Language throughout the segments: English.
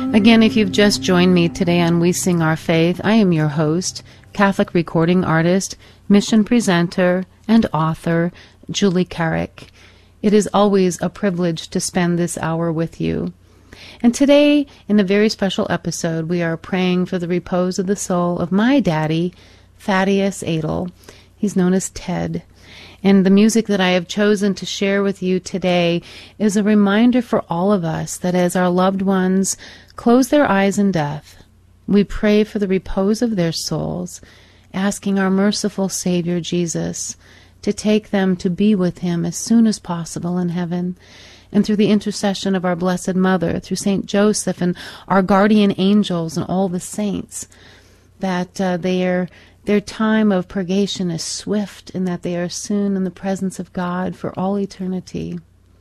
Again, if you've just joined me today on We Sing Our Faith, I am your host, Catholic recording artist, mission presenter, and author, Julie Carrick. It is always a privilege to spend this hour with you. And today, in a very special episode, we are praying for the repose of the soul of my daddy, Thaddeus Adel. He's known as Ted. And the music that I have chosen to share with you today is a reminder for all of us that as our loved ones close their eyes in death, we pray for the repose of their souls, asking our merciful Savior Jesus to take them to be with Him as soon as possible in heaven. And through the intercession of our Blessed Mother, through Saint Joseph and our guardian angels and all the saints, that their time of purgation is swift and that they are soon in the presence of God for all eternity.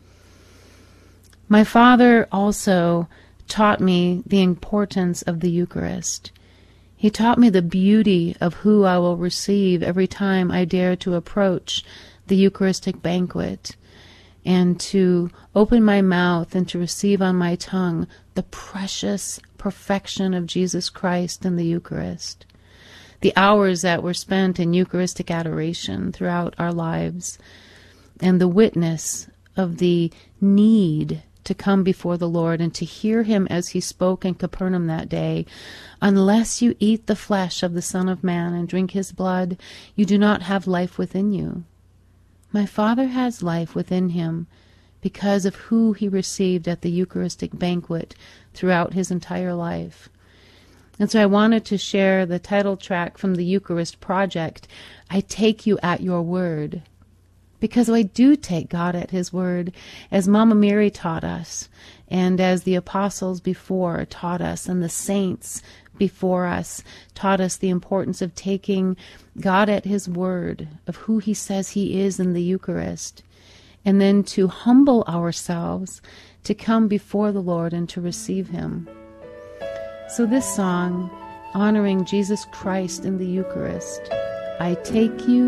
My father also taught me the importance of the Eucharist. He taught me the beauty of who I will receive every time I dare to approach the Eucharistic banquet and to open my mouth and to receive on my tongue the precious perfection of Jesus Christ in the Eucharist. The hours that were spent in Eucharistic adoration throughout our lives, and the witness of the need to come before the Lord and to hear Him as He spoke in Capernaum that day. Unless you eat the flesh of the Son of Man and drink His blood, you do not have life within you. My Father has life within Him because of who He received at the Eucharistic banquet throughout His entire life. And so I wanted to share the title track from the Eucharist Project, I Take You at Your Word. Because I do take God at His word, as Mama Mary taught us, and as the apostles before taught us, and the saints before us taught us the importance of taking God at His word, of who He says He is in the Eucharist, and then to humble ourselves, to come before the Lord and to receive Him. So this song, honoring Jesus Christ in the Eucharist, I take you